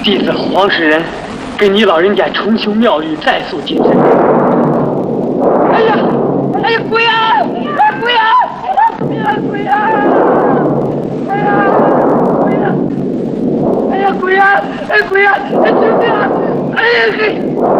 弟子黄世仁，给你老人家重修庙宇，再塑金身。哎呀，哎呀，鬼啊！鬼啊！鬼啊！鬼啊！哎呀，鬼呀！哎呀，鬼呀！哎，鬼呀！哎，救命啊！哎呀，嘿！